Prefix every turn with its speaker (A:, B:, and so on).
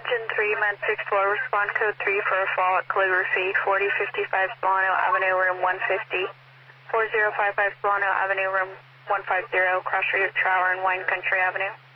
A: Gen 3, Med 6-4, respond code 3 for a fall at calligraphy, 4055 Solano Avenue, room 150. 4055 Solano Avenue, room 150, cross street of Trower and Wine Country Avenue.